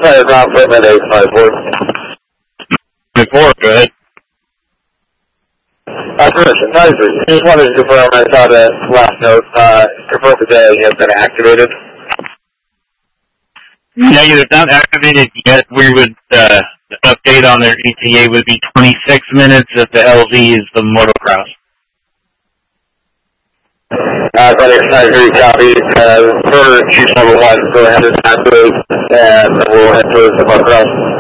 Sorry, ground foot, my day, 5-4. 4, go ahead. Permission, nicely. Just wanted to confirm, I saw the last note, confirm the day has been activated. Negative, not activated yet. We would, the update on their ETA would be 26 minutes if the LV is the motocross. I agree, copy. For Chief number 1, go ahead and time those, and we'll head towards the motocross.